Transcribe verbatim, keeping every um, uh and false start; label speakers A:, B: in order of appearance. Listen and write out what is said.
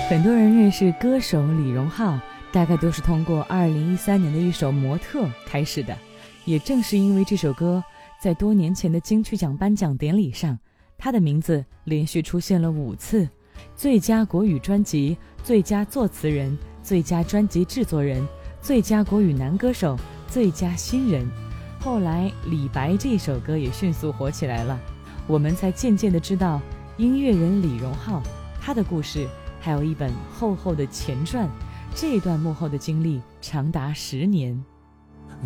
A: 很多人认识歌手李荣浩，大概都是通过二零一三年的一首《模特》开始的。也正是因为这首歌，在多年前的金曲奖颁奖典礼上，他的名字连续出现了五次：最佳国语专辑、最佳作词人、最佳专辑制作人、最佳国语男歌手、最佳新人。后来李白这首歌也迅速火起来了，我们才渐渐地知道音乐人李荣浩，他的故事还有一本厚厚的前传，这段幕后的经历长达十年。